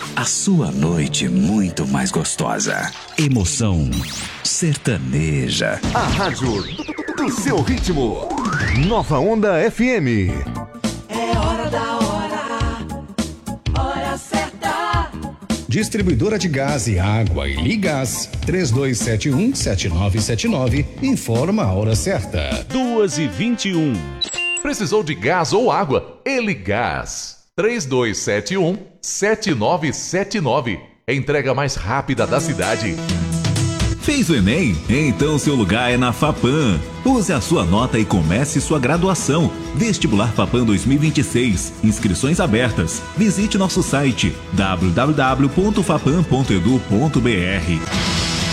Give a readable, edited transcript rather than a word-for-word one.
a sua noite muito mais gostosa. Emoção sertaneja. A rádio do seu ritmo. Nova Onda FM. É hora da hora certa. Distribuidora de gás e água e Ligás 3271-7979 informa a hora certa. 2h21. Precisou de gás ou água? Eligás 3271-7979. Entrega mais rápida da cidade. Fez o Enem? Então seu lugar é na Fapam. Use a sua nota e comece sua graduação. Vestibular Fapam 2026. Inscrições abertas. Visite nosso site www.fapam.edu.br.